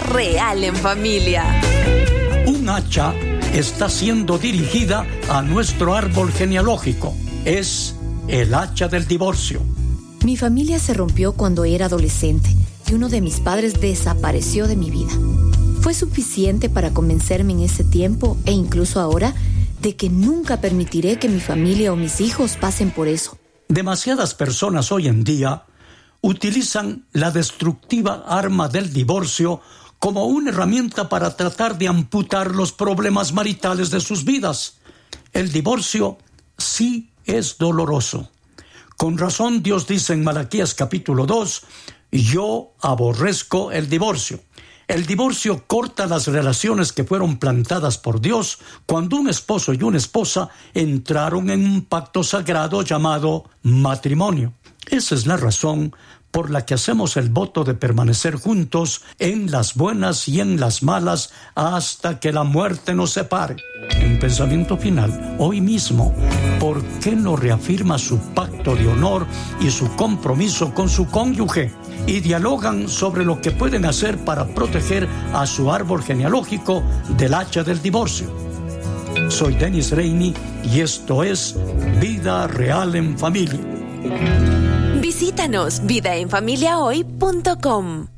real en familia. Un hacha está siendo dirigida a nuestro árbol genealógico. Es el hacha del divorcio. Mi familia se rompió cuando era adolescente y uno de mis padres desapareció de mi vida. Fue suficiente para convencerme en ese tiempo e incluso ahora de que nunca permitiré que mi familia o mis hijos pasen por eso. Demasiadas personas hoy en día utilizan la destructiva arma del divorcio como una herramienta para tratar de amputar los problemas maritales de sus vidas. El divorcio sí es doloroso. Con razón Dios dice en Malaquías capítulo 2, yo aborrezco el divorcio. El divorcio corta las relaciones que fueron plantadas por Dios cuando un esposo y una esposa entraron en un pacto sagrado llamado matrimonio. Esa es la razón por la que hacemos el voto de permanecer juntos en las buenas y en las malas hasta que la muerte nos separe. Un pensamiento final, hoy mismo, ¿por qué no reafirma su pacto de honor y su compromiso con su cónyuge? Y dialogan sobre lo que pueden hacer para proteger a su árbol genealógico del hacha del divorcio. Soy Dennis Reini y esto es Vida Real en Familia. Visítanos vidaenfamiliahoy.com.